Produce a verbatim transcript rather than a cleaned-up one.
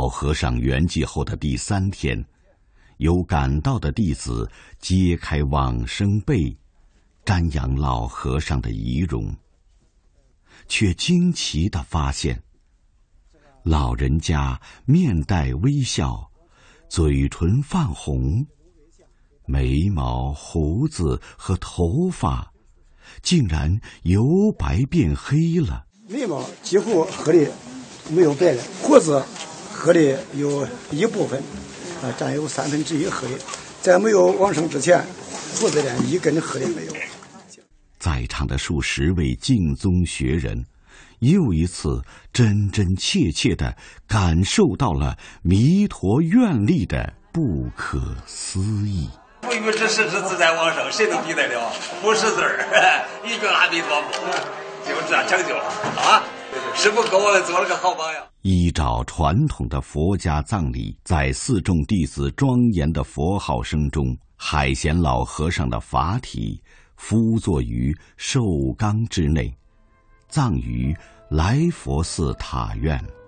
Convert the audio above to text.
老和尚圆寂后的第三天，有赶到的弟子揭开往生被，瞻仰老和尚的遗容，却惊奇地发现，老人家面带微笑，嘴唇泛红，眉毛、胡子和头发竟然由白变黑了。 眉毛几乎黑的没有白了，胡子黑的有一部分，啊，占有三分之一黑。在没有往生之前，胡子连一根黑的没有。 在场的数十位净宗学人，又一次真真切切地感受到了弥陀愿力的不可思议。 不与之实之自在往生，谁能比得了？不识字儿，一句阿弥陀佛，就这样讲究了啊！师父给我们做了个好榜样。 依照传统的佛家葬礼，在四众弟子庄严的佛号声中，海贤老和尚的法体敷坐于寿缸之内，葬于来佛寺塔院。